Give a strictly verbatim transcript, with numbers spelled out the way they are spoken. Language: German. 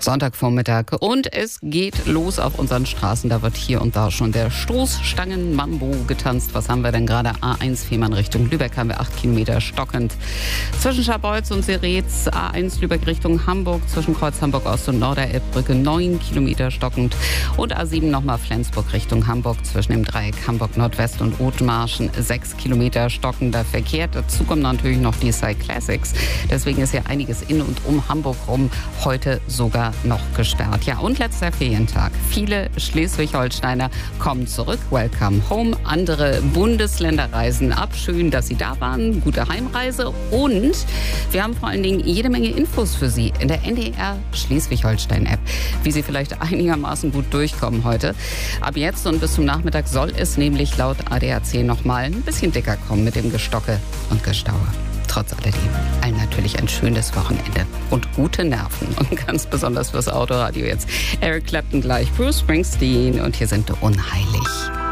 Sonntagvormittag und es geht los auf unseren Straßen. Da wird hier und da schon der Stoßstangen-Mambo getanzt. Was haben wir denn gerade? A eins Fehmarn Richtung Lübeck haben wir acht Kilometer stockend. Zwischen Scharbeutz und Seretz A eins Lübeck Richtung Hamburg, zwischen Kreuz Hamburg Ost und Norderelbbrücke neun Kilometer stockend. Und A sieben nochmal Flensburg Richtung Hamburg, zwischen dem Dreieck Hamburg Nordwest und Othmarschen sechs Kilometer stockender Verkehr. Dazu kommen natürlich noch die Cyclassics. Deswegen ist ja einiges in und um Hamburg rum heute sogar noch gesperrt. Ja, und letzter Ferientag. Viele Schleswig-Holsteiner kommen zurück. Welcome home. Andere Bundesländer reisen ab. Schön, dass Sie da waren. Gute Heimreise. Und wir haben vor allen Dingen jede Menge Infos für Sie in der N D R Schleswig-Holstein-App, wie Sie vielleicht einigermaßen gut durchkommen heute. Ab jetzt und bis zum Nachmittag soll es nämlich laut A D A C noch mal ein bisschen dicker kommen mit dem Gestocke und Gestaue. Trotz alledem, allen natürlich ein schönes Wochenende und gute Nerven. Und ganz besonders fürs Autoradio jetzt. Eric Clapton gleich, Bruce Springsteen und hier sind Unheilig.